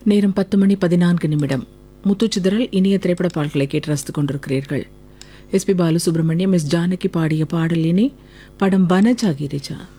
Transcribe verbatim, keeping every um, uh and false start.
நேரம் பத்து மணி பதினான்கு நிமிடம். முத்துச்சிதறல் இனிய திரைப்பட பாடல்களை கேட்டு ரசித்துக் கொண்டிருக்கிறீர்கள். S B Balasubramaniam, S Janaki பாடிய பாடல். இனி படம் வனஜாகிரிஜா.